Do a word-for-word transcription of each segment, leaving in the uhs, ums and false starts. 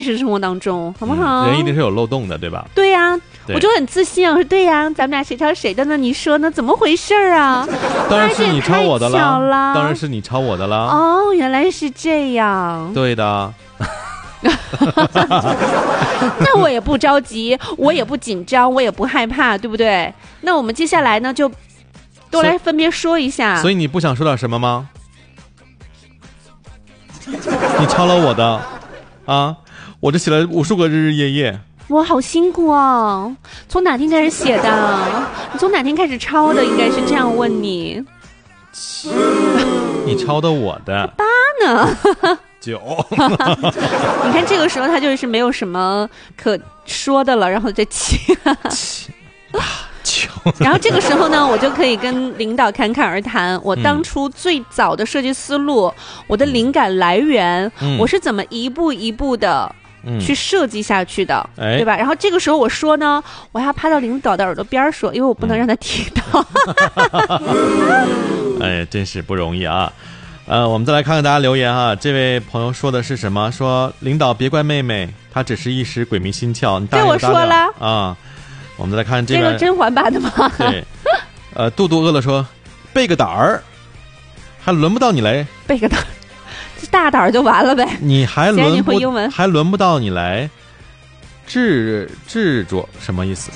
实生活当中，好不好？ 嗯、人一定是有漏洞的，对吧？ 对呀、啊，我就很自信，我说对呀、啊，咱们俩谁抄谁的呢？你说呢？怎么回事啊？ 当然是你抄我的啦， 当然是你抄我的啦。 哦，原来是这样。 对的。 那我也不着急，我也不紧张，我也不害怕，对不对？那我们接下来呢，就都来分别说一下。 所以你不想说点什么吗？你抄了我的啊，我这写了无数个日日夜夜。 我好辛苦哦，从哪天开始写的？你从哪天开始抄的？应该是这样问你。 你抄的我的八呢？ 九。 你看这个时候他就是没有什么可说的了，然后再七。然后这个时候呢，我就可以跟领导侃侃而谈，我当初最早的设计思路，嗯、我的灵感来源、嗯，我是怎么一步一步的去设计下去的、嗯，对吧？然后这个时候我说呢，我还要趴到领导的耳朵边说，因为我不能让他听到。 哎，真是不容易啊！呃，我们再来看看大家留言啊。这位朋友说的是什么？说领导别怪妹妹，她只是一时鬼迷心窍。你大对我说了啊。我们再来看这个， 这个甄嬛版的吗？ 对，呃，杜杜饿了说，背个胆儿，还轮不到你来背个胆儿，这大胆儿就完了呗。 你还轮你会英文， 还轮不到你来制制作，什么意思？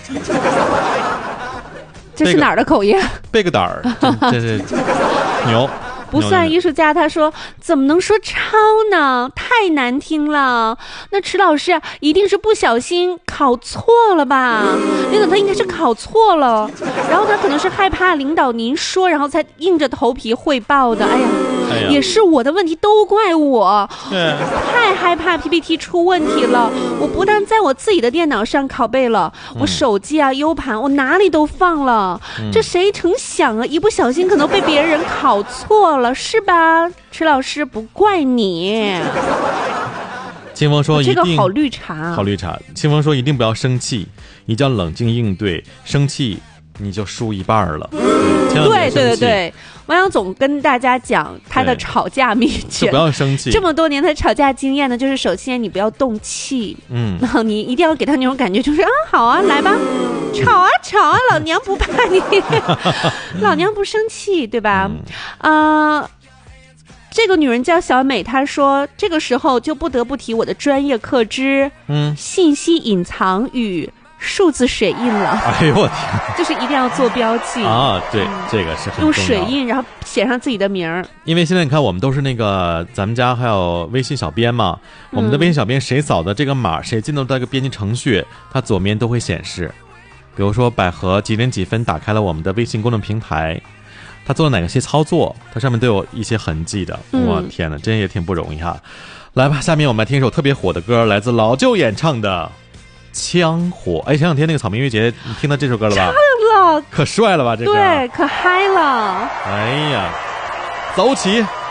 这是哪儿的口音？ 背个胆儿，这是牛。 不算艺术家，他说怎么能说抄呢？太难听了。那池老师一定是不小心考错了吧？领导他应该是考错了，然后他可能是害怕领导您说，然后才硬着头皮汇报的。哎呀，哎呀也是我的问题，都怪我，太害怕 P P T 出问题了。我不但在我自己的电脑上拷贝了，我手机啊 U 盘我哪里都放了，嗯、这谁成想啊？一不小心可能被别人考错了。是吧，池老师不怪你。 清风说一定、 这个好绿茶， 好绿茶。清风说一定不要生气，一定要冷静应对，生气你就输一半了。 对对对对，王阳总跟大家讲他的吵架秘诀， 不要生气。 这么多年他吵架经验呢，就是首先你不要动气，嗯，然后你一定要给他那种感觉，就是啊好啊，来吧，吵啊吵啊，老娘不怕你，老娘不生气，对吧？啊、嗯。呃这个女人叫小美，她说这个时候就不得不提我的专业课之嗯信息隐藏与数字水印了。 哎呦我天， 就是一定要做标记啊！对，嗯、这个是很重要， 用水印，然后写上自己的名儿。 因为现在你看，我们都是那个咱们家还有微信小编嘛，我们的微信小编谁扫的这个码，谁进入到这个编辑程序，它左面都会显示。比如说百合几点几分打开了我们的微信公众平台。他做了哪些操作，它上面都有一些痕迹的。哇、嗯、天哪，真也挺不容易哈。来吧，下面我们来听一首特别火的歌，来自老舅演唱的《枪火》。哎，前两天那个草莓音乐节你听到这首歌了吧？ 唱了， 可帅了吧这个？ 对，可嗨了。 哎呀，走起。